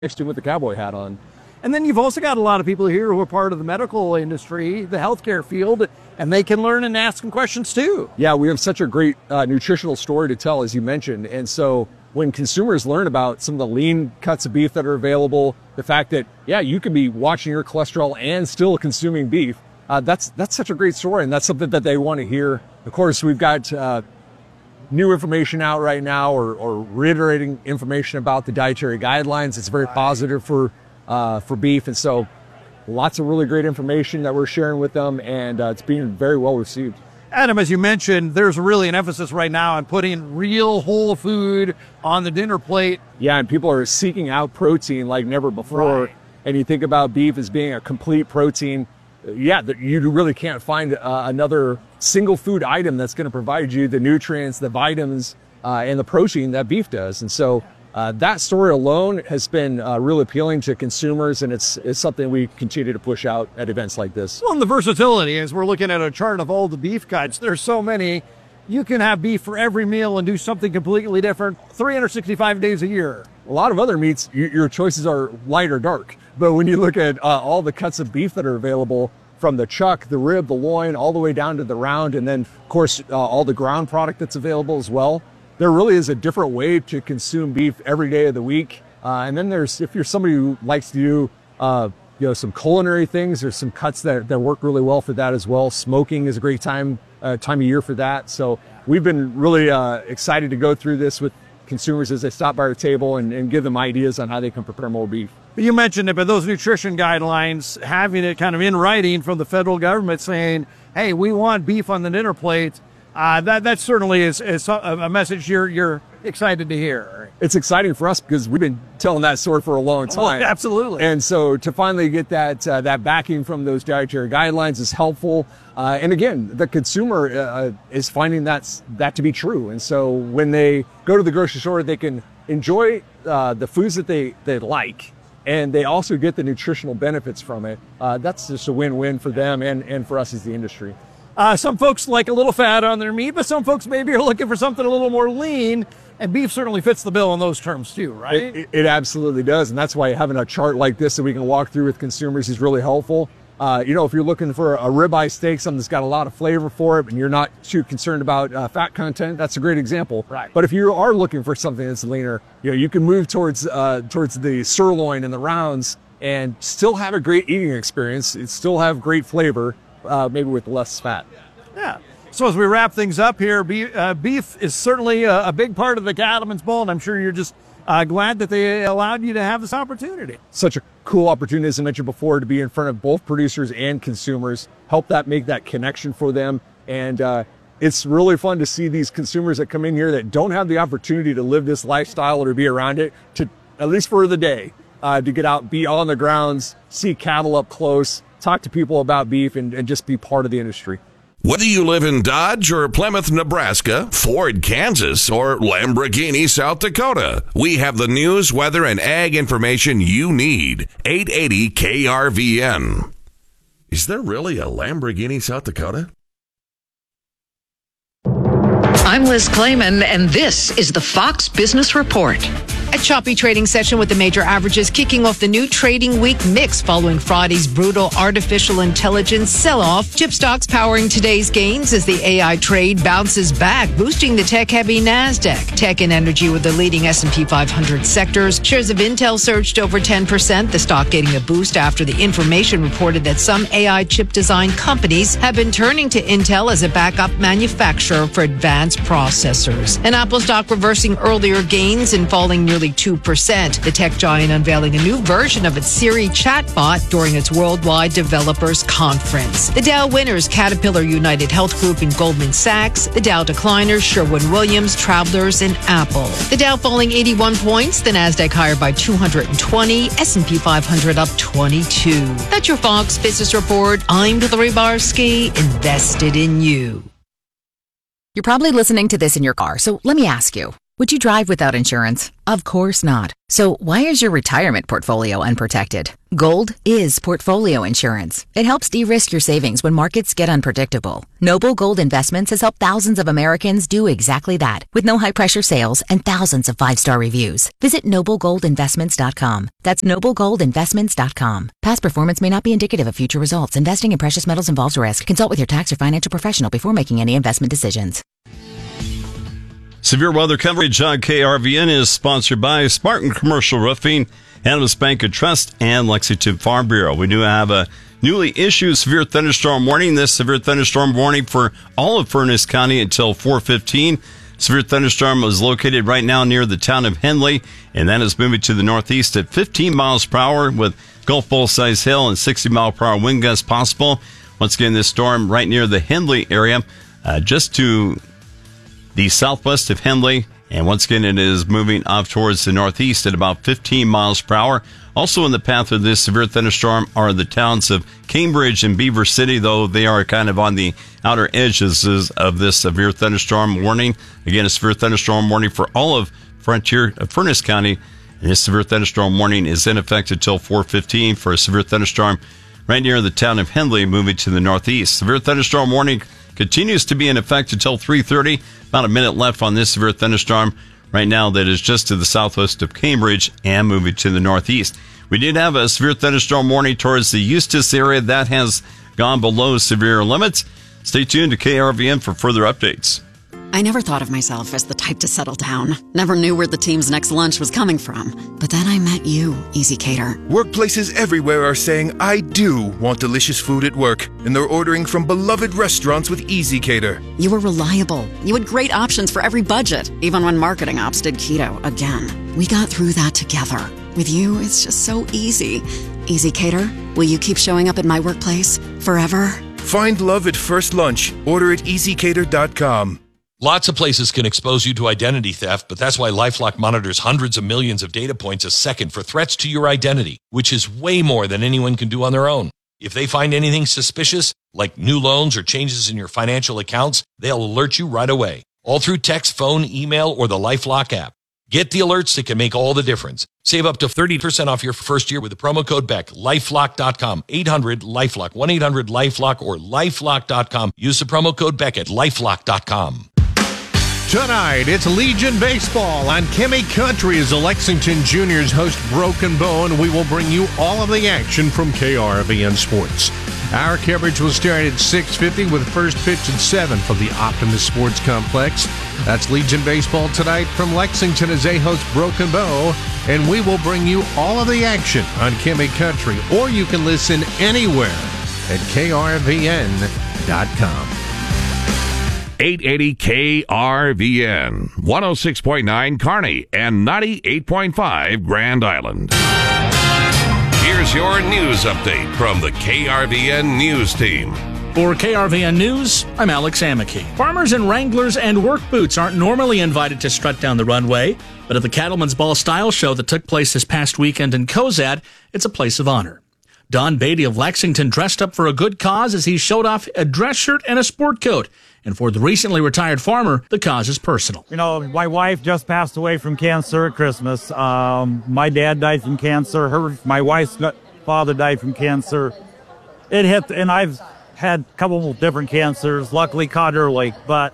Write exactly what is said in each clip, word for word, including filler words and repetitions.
next to him with the cowboy hat on. And then you've also got a lot of people here who are part of the medical industry, the healthcare field, and they can learn and ask them questions too. Yeah, we have such a great uh, nutritional story to tell, as you mentioned. And so when consumers learn about some of the lean cuts of beef that are available, the fact that, yeah, you can be watching your cholesterol and still consuming beef, uh, that's that's such a great story, and that's something that they want to hear. Of course, we've got uh, new information out right now, or, or reiterating information about the dietary guidelines. It's very positive for uh, for beef, and so lots of really great information that we're sharing with them, and uh, it's being very well received. Adam, as you mentioned, there's really an emphasis right now on putting real whole food on the dinner plate. Yeah, and people are seeking out protein like never before. Right. And you think about beef as being a complete protein. Yeah, you really can't find uh, another single food item that's going to provide you the nutrients, the vitamins, uh, and the protein that beef does. And so uh, that story alone has been uh, really appealing to consumers, and it's, it's something we continue to push out at events like this. Well, and the versatility, as we're looking at a chart of all the beef cuts, there's so many. You can have beef for every meal and do something completely different three hundred sixty-five days a year. A lot of other meats, you, your choices are light or dark. But when you look at uh, all the cuts of beef that are available, from the chuck, the rib, the loin, all the way down to the round, and then, of course, uh, all the ground product that's available as well, there really is a different way to consume beef every day of the week. Uh, and then there's, if you're somebody who likes to do, uh, you know, some culinary things, there's some cuts that, that work really well for that as well. Smoking is a great time, uh, time of year for that. So we've been really uh, excited to go through this with consumers as they stop by our table and, and give them ideas on how they can prepare more beef. You mentioned it, but those nutrition guidelines, having it kind of in writing from the federal government saying, hey, we want beef on the dinner plate, uh, that that certainly is, is a message you're you're excited to hear. It's exciting for us because we've been telling that story for a long time. Oh, absolutely. And so to finally get that uh, that backing from those dietary guidelines is helpful. Uh, and again, the consumer uh, is finding that's, that to be true. And so when they go to the grocery store, they can enjoy uh, the foods that they, they like, and they also get the nutritional benefits from it. Uh, that's just a win-win for them and, and for us as the industry. Uh, some folks like a little fat on their meat, but some folks maybe are looking for something a little more lean, and beef certainly fits the bill in those terms too, right? It, it, it absolutely does, and that's why having a chart like this that we can walk through with consumers is really helpful. Uh, you know, if you're looking for a ribeye steak, something that's got a lot of flavor for it, and you're not too concerned about uh, fat content, that's a great example. Right. But if you are looking for something that's leaner, you know, you can move towards uh, towards the sirloin and the rounds, and still have a great eating experience. It still have great flavor, uh, maybe with less fat. Yeah. So as we wrap things up here, beef, uh, beef is certainly a, a big part of the Cattlemen's Bowl, and I'm sure you're just uh, glad that they allowed you to have this opportunity. Such a cool opportunity, as I mentioned before, to be in front of both producers and consumers, help that make that connection for them. And uh, it's really fun to see these consumers that come in here that don't have the opportunity to live this lifestyle or to be around it, to at least for the day, uh, to get out, be on the grounds, see cattle up close, talk to people about beef, and, and just be part of the industry. Whether you live in Dodge or Plymouth, Nebraska, Ford, Kansas, or Lamborghini, South Dakota, we have the news, weather, and ag information you need. eight eighty K R V N. Is there really a Lamborghini, South Dakota? I'm Liz Clayman, and this is the Fox Business Report. A choppy trading session with the major averages kicking off the new trading week mix following Friday's brutal artificial intelligence sell-off. Chip stocks powering today's gains as the A I trade bounces back, boosting the tech-heavy NASDAQ. Tech and energy were the leading S and P five hundred sectors. Shares of Intel surged over ten percent, the stock getting a boost after the information reported that some A I chip design companies have been turning to Intel as a backup manufacturer for advanced processors. And Apple stock reversing earlier gains and falling nearly two percent. The tech giant unveiling a new version of its Siri chatbot during its Worldwide Developers Conference. The Dow winners, Caterpillar, United Health Group, and Goldman Sachs. The Dow decliners, Sherwin-Williams, Travelers, and Apple. The Dow falling eighty-one points, the NASDAQ higher by two hundred twenty, S and P five hundred up twenty-two. That's your Fox Business Report. I'm Hillary Barsky, invested in you. You're probably listening to this in your car, so let me ask you. Would you drive without insurance? Of course not. So why is your retirement portfolio unprotected? Gold is portfolio insurance. It helps de-risk your savings when markets get unpredictable. Noble Gold Investments has helped thousands of Americans do exactly that, with no high-pressure sales and thousands of five-star reviews. Visit noble gold investments dot com. That's noble gold investments dot com. Past performance may not be indicative of future results. Investing in precious metals involves risk. Consult with your tax or financial professional before making any investment decisions. Severe weather coverage on K R V N is sponsored by Spartan Commercial Roofing, Adams Bank and Trust, and Lexington Farm Bureau. We do have a newly issued severe thunderstorm warning. This severe thunderstorm warning for all of Furness County until four fifteen. Severe thunderstorm is located right now near the town of Henley, and that is moving to the northeast at fifteen miles per hour with Gulf Bowl size hail and sixty mile per hour wind gusts possible. Once again, this storm right near the Henley area, uh, just to the southwest of Henley, and once again it is moving off towards the northeast at about fifteen miles per hour. Also in the path of this severe thunderstorm are the towns of Cambridge and Beaver City, though they are kind of on the outer edges of this severe thunderstorm warning. Again, a severe thunderstorm warning for all of Frontier, uh, Furness County, and this severe thunderstorm warning is in effect until four fifteen for a severe thunderstorm right near the town of Henley moving to the northeast. Severe thunderstorm warning continues to be in effect until three thirty. About a minute left on this severe thunderstorm right now that is just to the southwest of Cambridge and moving to the northeast. We did have a severe thunderstorm warning towards the Eustis area. That has gone below severe limits. Stay tuned to K R V N for further updates. I never thought of myself as the type to settle down. Never knew where the team's next lunch was coming from. But then I met you, Easy Cater. Workplaces everywhere are saying, I do want delicious food at work. And they're ordering from beloved restaurants with Easy Cater. You were reliable. You had great options for every budget, even when marketing ops did keto again. We got through that together. With you, it's just so easy. Easy Cater, will you keep showing up at my workplace forever? Find love at first lunch. Order at easy cater dot com. Lots of places can expose you to identity theft, but that's why LifeLock monitors hundreds of millions of data points a second for threats to your identity, which is way more than anyone can do on their own. If they find anything suspicious, like new loans or changes in your financial accounts, they'll alert you right away, all through text, phone, email, or the LifeLock app. Get the alerts that can make all the difference. Save up to thirty percent off your first year with the promo code B E C K. lifelock dot com, eight hundred LifeLock, one eight hundred LifeLock, or lifelock dot com. Use the promo code B E C K at lifelock dot com. Tonight, it's Legion Baseball on Kimmy Country as the Lexington Juniors host Broken Bow, and we will bring you all of the action from K R V N Sports. Our coverage will start at six fifty with first pitch at seven from the Optimus Sports Complex. That's Legion Baseball tonight from Lexington as they host Broken Bow, and we will bring you all of the action on Kimmy Country, or you can listen anywhere at K R V N dot com. eight eighty K R V N, one oh six point nine Kearney, and ninety-eight point five Grand Island. Here's your news update from the K R V N News Team. For K R V N News, I'm Alex Amicky. Farmers in Wranglers and work boots aren't normally invited to strut down the runway, but at the Cattleman's Ball Style Show that took place this past weekend in Cozad, it's a place of honor. Don Beatty of Lexington dressed up for a good cause as he showed off a dress shirt and a sport coat. And for the recently retired farmer, the cause is personal. You know, my wife just passed away from cancer at Christmas. Um, my dad died from cancer. Her, my wife's father died from cancer. It hit, and I've had a couple of different cancers, luckily caught early. But,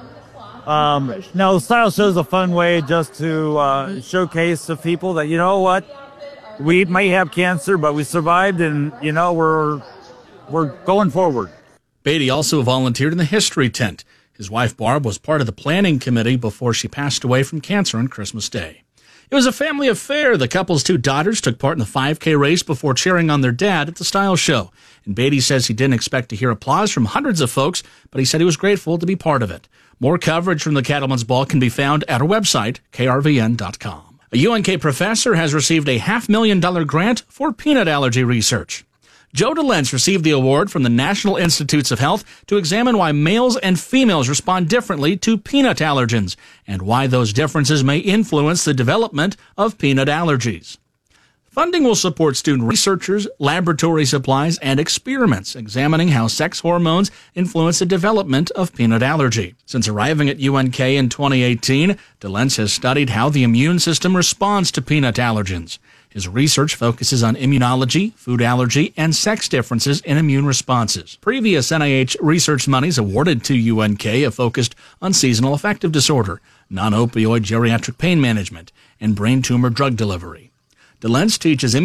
um, no, the style show is a fun way just to uh, showcase to people that, you know what, we may have cancer, but we survived, and, you know, we're we're going forward. Beatty also volunteered in the History Tent. His wife, Barb, was part of the planning committee before she passed away from cancer on Christmas Day. It was a family affair. The couple's two daughters took part in the five K race before cheering on their dad at the style show. And Beatty says he didn't expect to hear applause from hundreds of folks, but he said he was grateful to be part of it. More coverage from the Cattleman's Ball can be found at our website, K R V N dot com. A U N K professor has received a half million dollar grant for peanut allergy research. Joe DeLentz received the award from the National Institutes of Health to examine why males and females respond differently to peanut allergens and why those differences may influence the development of peanut allergies. Funding will support student researchers, laboratory supplies, and experiments examining how sex hormones influence the development of peanut allergy. Since arriving at U N K in twenty eighteen, DeLentz has studied how the immune system responds to peanut allergens. His research focuses on immunology, food allergy, and sex differences in immune responses. Previous N I H research monies awarded to U N K have focused on seasonal affective disorder, non-opioid geriatric pain management, and brain tumor drug delivery. DeLentz teaches